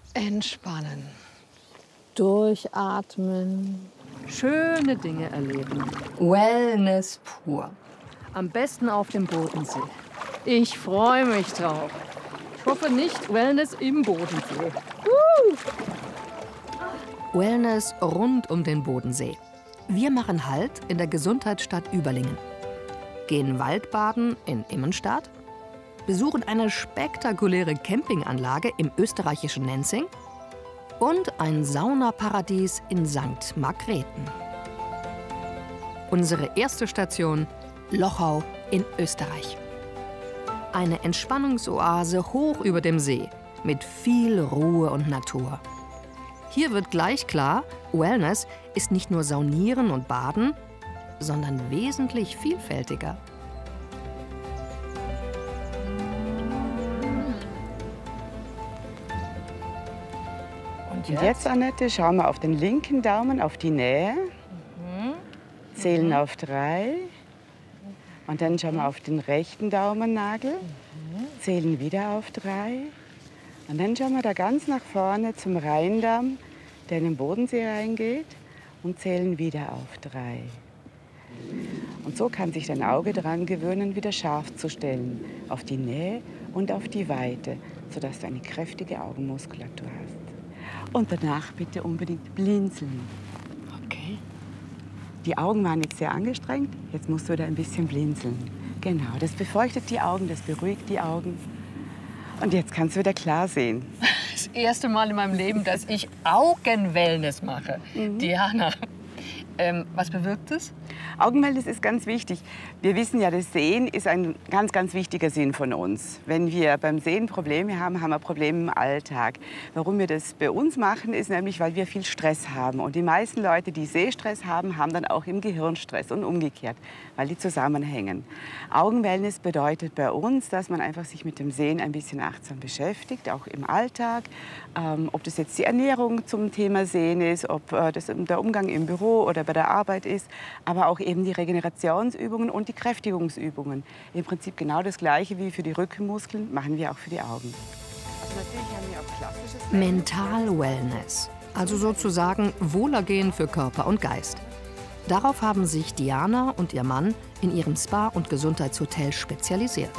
Entspannen. Durchatmen. Schöne Dinge erleben. Wellness pur. Am besten auf dem Bodensee. Ich freue mich drauf. Ich hoffe nicht Wellness im Bodensee. Wellness rund um den Bodensee. Wir machen Halt in der Gesundheitsstadt Überlingen. Gehen Waldbaden in Immenstadt, besuchen eine spektakuläre Campinganlage im österreichischen Nenzing und ein Saunaparadies in St. Margrethen. Unsere erste Station Lochau in Österreich. Eine Entspannungsoase hoch über dem See mit viel Ruhe und Natur. Hier wird gleich klar, Wellness ist nicht nur Saunieren und Baden, sondern wesentlich vielfältiger. Und jetzt, Annette, schauen wir auf den linken Daumen, auf die Nähe, zählen auf 3 und dann schauen wir auf den rechten Daumennagel, zählen wieder auf 3 und dann schauen wir da ganz nach vorne zum Rheindamm, der in den Bodensee reingeht, und zählen wieder auf 3. Und so kann sich dein Auge daran gewöhnen, wieder scharf zu stellen, auf die Nähe und auf die Weite, sodass du eine kräftige Augenmuskulatur hast. Und danach bitte unbedingt blinzeln. Okay. Die Augen waren jetzt sehr angestrengt, jetzt musst du wieder ein bisschen blinzeln. Genau, das befeuchtet die Augen, das beruhigt die Augen. Und jetzt kannst du wieder klar sehen. Das erste Mal in meinem Leben, dass ich Augenwellness mache. Diana, was bewirkt es? Augenwellness ist ganz wichtig. Wir wissen ja, das Sehen ist ein ganz, ganz wichtiger Sinn von uns. Wenn wir beim Sehen Probleme haben, haben wir Probleme im Alltag. Warum wir das bei uns machen, ist nämlich, weil wir viel Stress haben. Und die meisten Leute, die Sehstress haben, haben dann auch im Gehirn Stress und umgekehrt, weil die zusammenhängen. Augenwellness bedeutet bei uns, dass man einfach sich mit dem Sehen ein bisschen achtsam beschäftigt, auch im Alltag. Ob das jetzt die Ernährung zum Thema Sehen ist, ob das der Umgang im Büro oder bei der Arbeit ist, aber auch eben die Regenerationsübungen und die Kräftigungsübungen. Im Prinzip genau das Gleiche wie für die Rückenmuskeln machen wir auch für die Augen. Also natürlich haben wir auch klassisches Mental Wellness, also sozusagen Wohlergehen für Körper und Geist. Darauf haben sich Diana und ihr Mann in ihrem Spa- und Gesundheitshotel spezialisiert.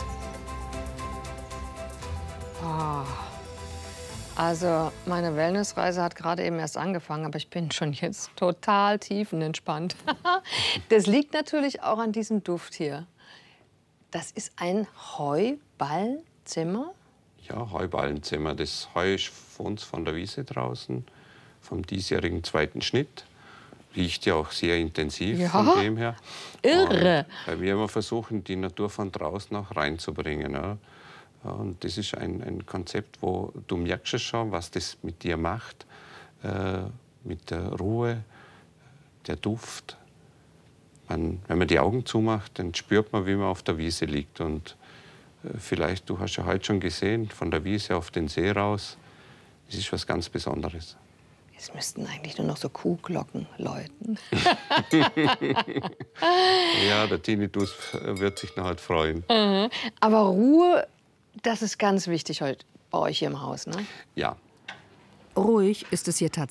Also meine Wellnessreise hat gerade eben erst angefangen, aber ich bin schon jetzt total tiefenentspannt. Das liegt natürlich auch an diesem Duft hier. Das ist ein Heuballzimmer? Ja, Heuballenzimmer. Das Heu ist von uns von der Wiese draußen, vom diesjährigen 2. Schnitt. Riecht ja auch sehr intensiv Ja, von dem her. irre. Weil wir immer versuchen, die Natur von draußen auch reinzubringen. Ja. Und das ist ein Konzept, wo du merkst schon, was das mit dir macht, mit der Ruhe, der Duft. Wenn man die Augen zumacht, dann spürt man, wie man auf der Wiese liegt. Und vielleicht, du hast ja heute schon gesehen, von der Wiese auf den See raus, das ist was ganz Besonderes. Es müssten eigentlich nur noch so Kuhglocken läuten. Ja, der Tinnitus wird sich noch halt freuen. Aber Ruhe, das ist ganz wichtig heute bei euch hier im Haus, ne? Ja. Ruhig ist es hier tatsächlich.